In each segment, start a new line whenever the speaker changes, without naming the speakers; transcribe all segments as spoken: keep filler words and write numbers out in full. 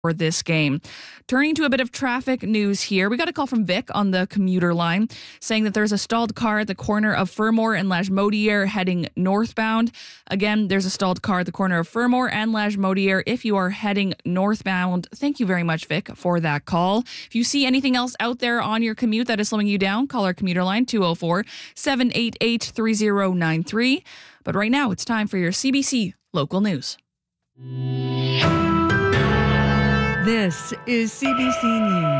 for this game. Turning to a bit of traffic news here. We got a call from Vic on the commuter line saying that there's a stalled car at the corner of Fermor and Lagimodiere heading northbound. Again, there's a stalled car at the corner of Fermor and Lagimodiere if you are heading northbound. Thank you very much, Vic, for that call. If you see anything else out there on your commute that is slowing you down, call our commuter line two oh four, seven eight eight, three oh nine three. But right now, it's time for your C B C local news.
This is C B C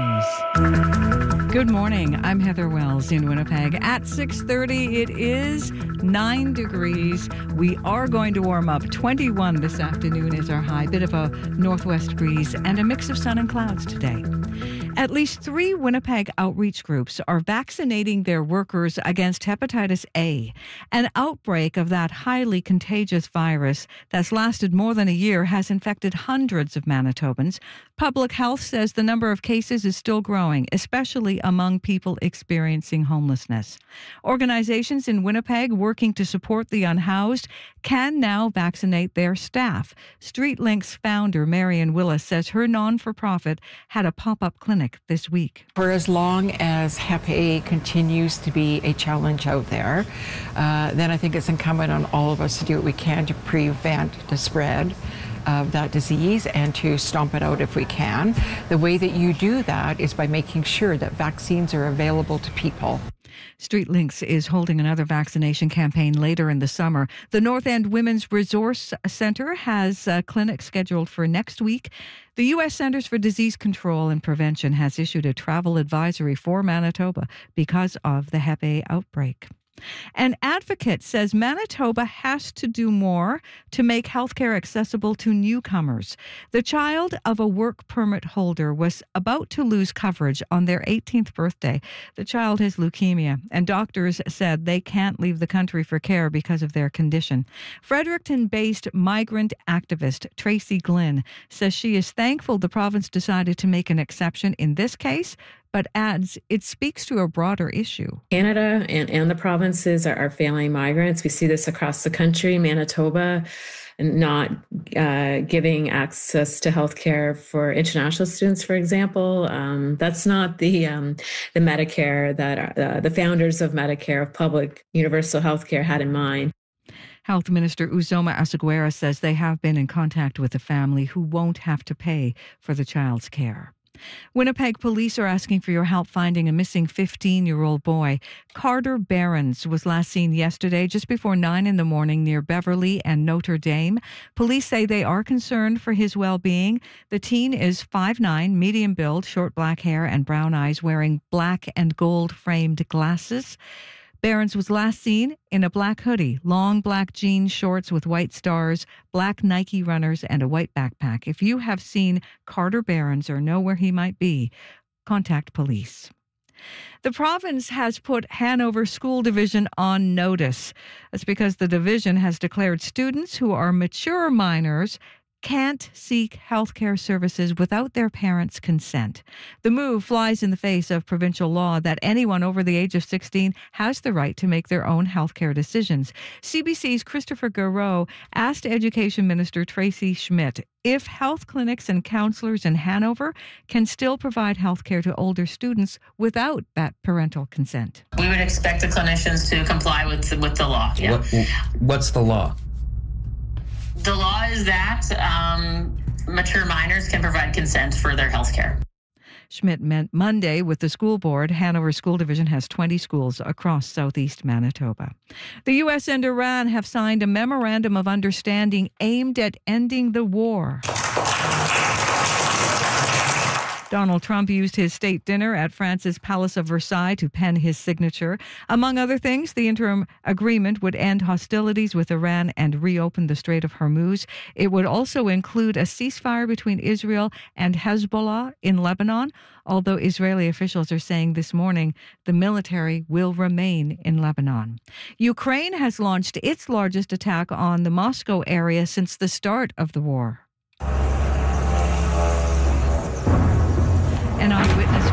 News. Good morning. I'm Heather Wells in Winnipeg. At six thirty, it is nine degrees. We are going to warm up. twenty-one this afternoon is our high. Bit of a northwest breeze and a mix of sun and clouds today. At least three Winnipeg outreach groups are vaccinating their workers against hepatitis A. An outbreak of that highly contagious virus that's lasted more than a year has infected hundreds of Manitobans. Public Health says the number of cases is still growing, especially among people experiencing homelessness. Organizations in Winnipeg working to support the unhoused can now vaccinate their staff. StreetLinks founder Marion Willis says her non-for-profit had a pop-up clinic this week.
For as long as Hep A continues to be a challenge out there, uh, then I think it's incumbent on all of us to do what we can to prevent the spread of that disease and to stomp it out if we can. The way that you do that is by making sure that vaccines are available to people.
StreetLinks is holding another vaccination campaign later in the summer. The North End Women's Resource Centre has a clinic scheduled for next week. The U S Centers for Disease Control and Prevention has issued a travel advisory for Manitoba because of the Hep A outbreak. An advocate says Manitoba has to do more to make healthcare accessible to newcomers. The child of a work permit holder was about to lose coverage on their eighteenth birthday. The child has leukemia, and doctors said they can't leave the country for care because of their condition. Fredericton-based migrant activist Tracy Glynn says she is thankful the province decided to make an exception in this case, but adds it speaks to a broader issue.
Canada and, and the provinces are, are failing migrants. We see this across the country. Manitoba not uh, giving access to healthcare for international students, for example. Um, that's not the um, the Medicare that uh, the founders of Medicare, of public universal healthcare, had in mind.
Health Minister Uzoma Asseguera says they have been in contact with the family who won't have to pay for the child's care. Winnipeg police are asking for your help finding a missing fifteen-year-old boy. Carter Behrens was last seen yesterday just before nine in the morning near Beverly and Notre Dame. Police say they are concerned for his well-being. The teen is five nine, medium build, short black hair and brown eyes, wearing black and gold-framed glasses. Behrens was last seen in a black hoodie, long black jean shorts with white stars, black Nike runners, and a white backpack. If you have seen Carter Behrens or know where he might be, contact police. The province has put Hanover School Division on notice. That's because the division has declared students who are mature minors can't seek health care services without their parents' consent. The move flies in the face of provincial law that anyone over the age of sixteen has the right to make their own health care decisions. C B C's Christopher Garreau asked Education Minister Tracy Schmidt if health clinics and counselors in Hanover can still provide health care to older students without that parental consent.
We would expect the clinicians to comply with the, with the law. Yeah.
What, what's the law?
The law is that um, mature minors can provide consent for their health care.
Schmidt met Monday with the school board. Hanover School Division has twenty schools across southeast Manitoba. The U S and Iran have signed a memorandum of understanding aimed at ending the war. Donald Trump used his state dinner at France's Palace of Versailles to pen his signature. Among other things, the interim agreement would end hostilities with Iran and reopen the Strait of Hormuz. It would also include a ceasefire between Israel and Hezbollah in Lebanon, although Israeli officials are saying this morning the military will remain in Lebanon. Ukraine has launched its largest attack on the Moscow area since the start of the war. An eyewitness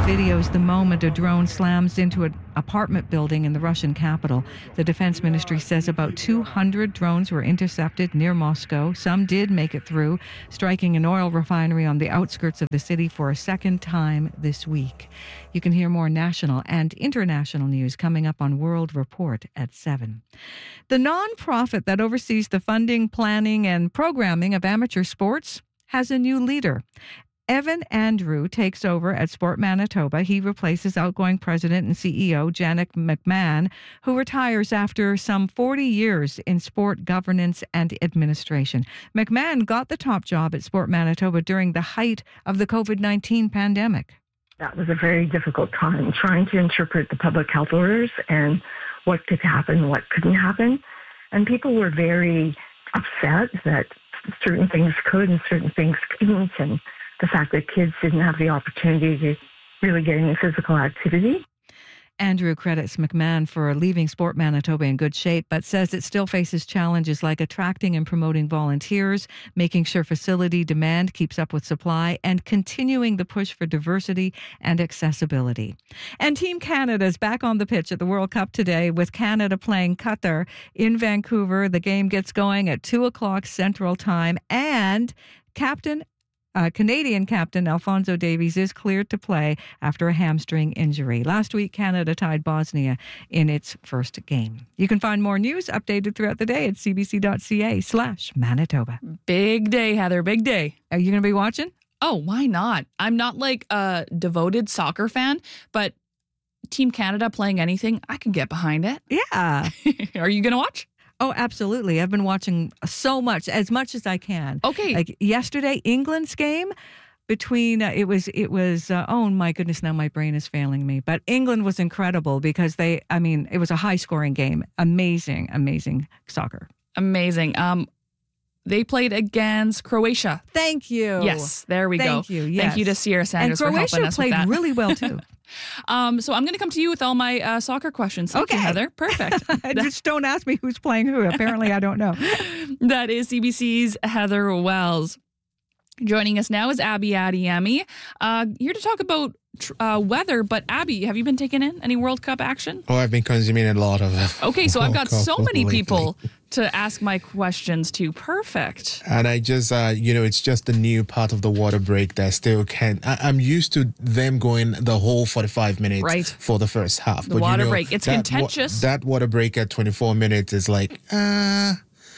videos the moment a drone slams into an apartment building in the Russian capital. The defense ministry says about two hundred drones were intercepted near Moscow. Some did make it through, striking an oil refinery on the outskirts of the city for a second time this week. You can hear more national and international news coming up on World Report at seven. The nonprofit that oversees the funding, planning, and programming of amateur sports has a new leader. Evan Andrew takes over at Sport Manitoba. He replaces outgoing president and C E O Janet McMahon, who retires after some forty years in sport governance and administration. McMahon got the top job at Sport Manitoba during the height of the covid nineteen pandemic.
That was a very difficult time, trying to interpret the public health orders and what could happen, what couldn't happen. And people were very upset that certain things could and certain things couldn't, and the fact that kids didn't have the opportunity to really get any physical activity.
Andrew credits McMahon for leaving Sport Manitoba in good shape, but says it still faces challenges like attracting and promoting volunteers, making sure facility demand keeps up with supply, and continuing the push for diversity and accessibility. And Team Canada is back on the pitch at the World Cup today, with Canada playing Qatar in Vancouver. The game gets going at two o'clock Central Time, and Captain Uh, Canadian captain Alphonso Davies is cleared to play after a hamstring injury. Last week, Canada tied Bosnia in its first game. You can find more news updated throughout the day at cbc.ca slash Manitoba.
Big day, Heather. Big day.
Are you going to be watching?
Oh, why not? I'm not like a devoted soccer fan, but Team Canada playing anything, I can get behind it.
Yeah.
Are you going to watch?
Oh, absolutely. I've been watching so much, as much as I can.
Okay.
Like yesterday, England's game between, uh, it was, it was, uh, oh my goodness, now my brain is failing me. But England was incredible because they, I mean, it was a high scoring game. Amazing, amazing soccer.
Amazing. Um, They played against Croatia.
Thank you.
Yes, there we
Thank
go.
you. Thank
you. Yes. Thank you to Sierra Sanders
and
for helping us with that.
Croatia played really well too.
um, so I'm going to come to you with all my uh, soccer questions. Thank
okay,
you, Heather. Perfect.
Just don't ask me who's playing who. Apparently, I don't know.
That is C B C's Heather Wells. Joining us now is Abby Adeyemi, uh, here to talk about uh, weather. But Abby, have you been taking in any World Cup action?
Oh, I've been consuming a lot of it.
Okay, so I've got so many
lately.
people to ask my questions to. Perfect.
And I just, uh, you know, it's just the new part of the water break that still can. I, I'm used to them going the whole forty-five minutes
right.
for the first half.
The but water you know, break, it's
that
contentious.
Wa- that water break at twenty-four minutes is like, uh,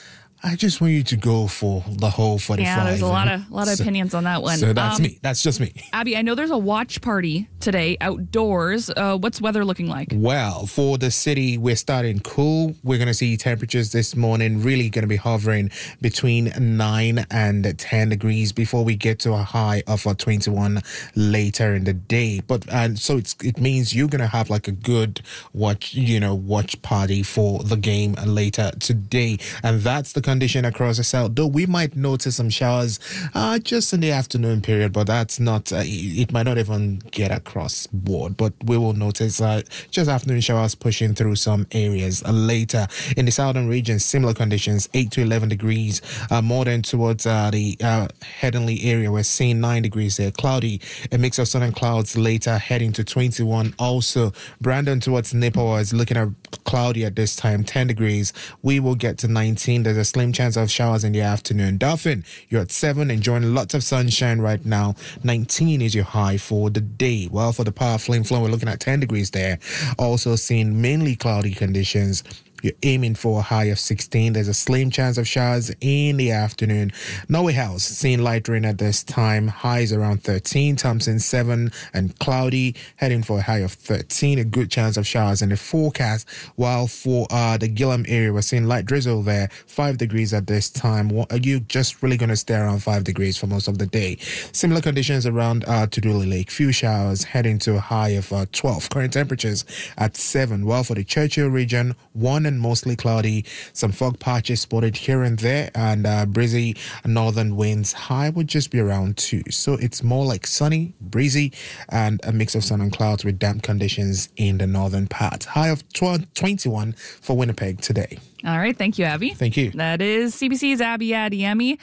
I just want you to go for the whole forty-five.
Yeah, there's a lot of lot of so, opinions on that one.
So that's
um,
me. That's just me.
Abby, I know there's a watch party today outdoors. Uh, what's weather looking like?
Well, for the city, we're starting cool. We're going to see temperatures this morning really going to be hovering between nine and ten degrees before we get to a high of uh, twenty-one later in the day. But and so it's, it means you're going to have like a good watch, you know, watch party for the game later today. And that's the condition across the south, though we might notice some showers uh, just in the afternoon period, but that's not, uh, it might not even get across board, but we will notice uh, just afternoon showers pushing through some areas uh, later. In the southern region, similar conditions, eight to eleven degrees, uh, more than towards uh, the uh, Headingley area, we're seeing nine degrees there, cloudy, a mix of sun and clouds later, heading to twenty-one. Also, Brandon towards Nipawin is looking at cloudy at this time, ten degrees. We will get to nineteen. There's a slim chance of showers in the afternoon. Dauphin, you're at seven, enjoying lots of sunshine right now. nineteen is your high for the day. Well, for the Power Flame Flow, we're looking at ten degrees there. Also seeing mainly cloudy conditions. You're aiming for a high of sixteen. There's a slim chance of showers in the afternoon. Norway House, seeing light rain at this time. Highs around thirteen. Thompson, seven and cloudy. Heading for a high of thirteen. A good chance of showers in the forecast. While for uh, the Gillam area, we're seeing light drizzle there. five degrees at this time. Are you just really going to stay around five degrees for most of the day? Similar conditions around uh, Tuduli Lake. Few showers heading to a high of uh, twelve. Current temperatures at seven. While for the Churchill region, one and mostly cloudy. Some fog patches spotted here and there, and uh, breezy northern winds. High would just be around two. So it's more like sunny, breezy, and a mix of sun and clouds with damp conditions in the northern part. High of twelve, twenty-one for Winnipeg today.
All right. Thank you, Abby.
Thank you.
That is C B C's Abby Adeyemi.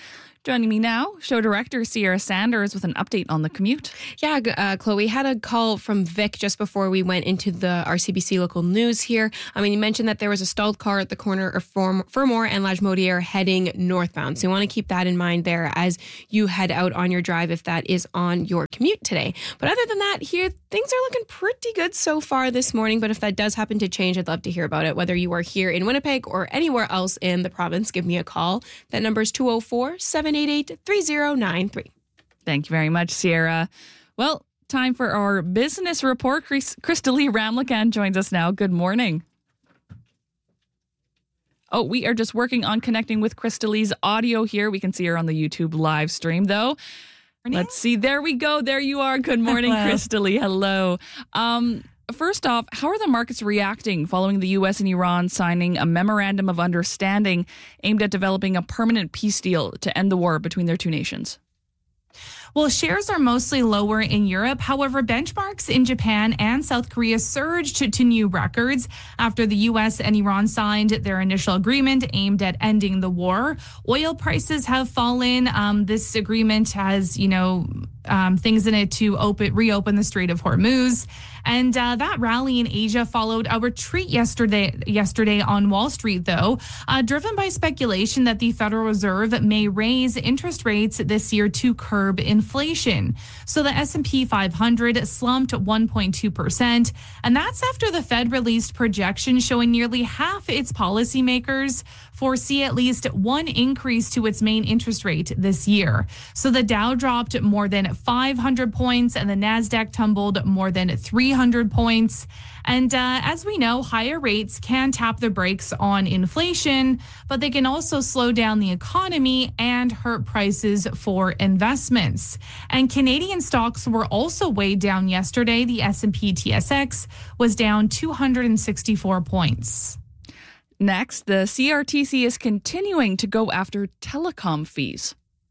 Joining me now, show director Sierra Sanders with an update on the commute.
Yeah, uh, Chloe, had a call from Vic just before we went into the R C B C local news here. I mean, you mentioned that there was a stalled car at the corner of Fermor and Lagimodiere heading northbound. So you want to keep that in mind there as you head out on your drive if that is on your commute today. But other than that, here, things are looking pretty good so far this morning. But if that does happen to change, I'd love to hear about it. Whether you are here in Winnipeg or anywhere else in the province, give me a call. That number is two oh four, seven eight eight, three oh nine three.
Thank you very much, Sierra. Well, time for our business report. Chris, Crystalie Ramlakan joins us now. Good morning. Oh, we are just working on connecting with Crystalie's audio here. We can see her on the YouTube live stream, though. Morning. Let's see. There we go. There you are. Good morning, Crystalie. Hello. Um, first off, how are the markets reacting following the U S and Iran signing a memorandum of understanding aimed at developing a permanent peace deal to end the war between their two nations?
Well, shares are mostly lower in Europe. However, benchmarks in Japan and South Korea surged to new records after the U S and Iran signed their initial agreement aimed at ending the war. Oil prices have fallen. Um, this agreement has, you know, um, things in it to open, reopen the Strait of Hormuz. And uh, that rally in Asia followed a retreat yesterday yesterday on Wall Street, though, uh, driven by speculation that the Federal Reserve may raise interest rates this year to curb inflation. So the S and P five hundred slumped one point two percent, and that's after the Fed released projections showing nearly half its policymakers foresee at least one increase to its main interest rate this year. So the Dow dropped more than five hundred points and the NASDAQ tumbled more than three hundred points. And uh, as we know, higher rates can tap the brakes on inflation, but they can also slow down the economy and hurt prices for investments. And Canadian stocks were also weighed down yesterday. The S and P T S X was down two hundred sixty-four points.
Next, the C R T C is continuing to go after telecom fees.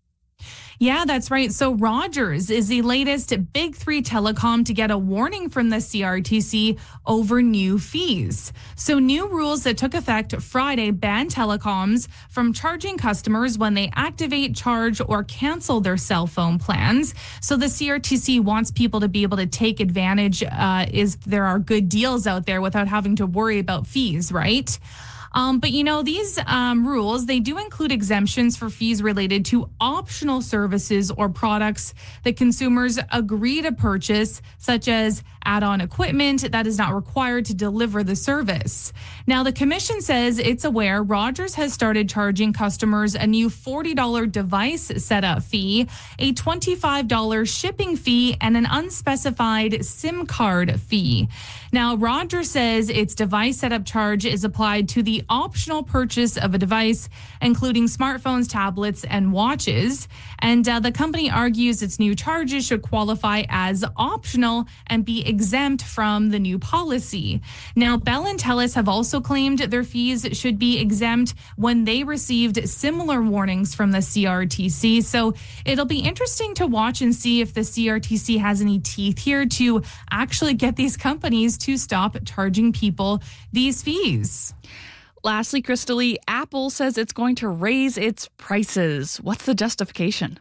Yeah, that's right. So Rogers is the latest big three telecom to get a warning from the C R T C over new fees. So new rules that took effect Friday ban telecoms from charging customers when they activate, charge, or cancel their cell phone plans. So the C R T C wants people to be able to take advantage uh, is there are good deals out there without having to worry about fees, right? Um, but, you know, these um, rules, they do include exemptions for fees related to optional services or products that consumers agree to purchase, such as add-on equipment that is not required to deliver the service. Now, the commission says it's aware Rogers has started charging customers a new forty dollars device setup fee, a twenty-five dollars shipping fee, and an unspecified SIM card fee. Now, Rogers says its device setup charge is applied to the optional purchase of a device, including smartphones, tablets, and watches. And uh, the company argues its new charges should qualify as optional and be exempt from the new policy. Now, Bell and Telus have also claimed their fees should be exempt when they received similar warnings from the C R T C. So it'll be interesting to watch and see if the C R T C has any teeth here to actually get these companies to stop charging people these fees.
Lastly, Crystalie, Apple says it's going to raise its prices. What's the justification?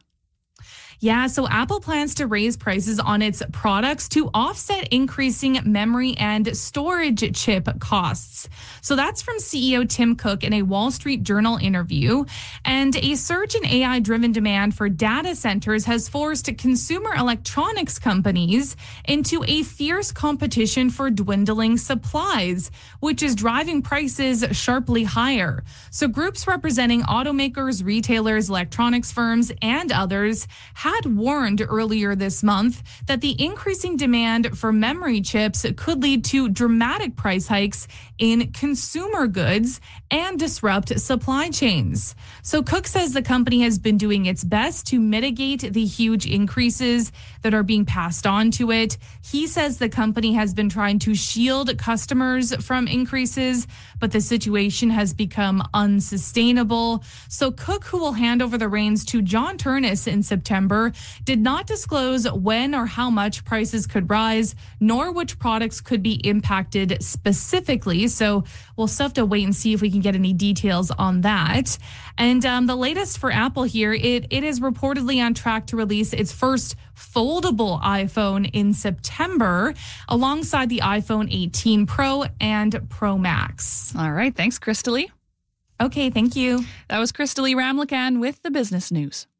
Yeah, so Apple plans to raise prices on its products to offset increasing memory and storage chip costs. So that's from C E O Tim Cook in a Wall Street Journal interview. And a surge in A I-driven demand for data centers has forced consumer electronics companies into a fierce competition for dwindling supplies, which is driving prices sharply higher. So groups representing automakers, retailers, electronics firms, and others had warned earlier this month that the increasing demand for memory chips could lead to dramatic price hikes in consumer goods and disrupt supply chains. So Cook says the company has been doing its best to mitigate the huge increases that are being passed on to it. He says the company has been trying to shield customers from increases, but the situation has become unsustainable. So Cook, who will hand over the reins to John Turnus in September, September, did not disclose when or how much prices could rise, nor which products could be impacted specifically. So we'll still have to wait and see if we can get any details on that. And um, the latest for Apple here, it it is reportedly on track to release its first foldable iPhone in September, alongside the iPhone eighteen Pro and Pro Max.
All right. Thanks, Crystalie.
Okay, thank you.
That was Crystalie Ramlakan with the business news.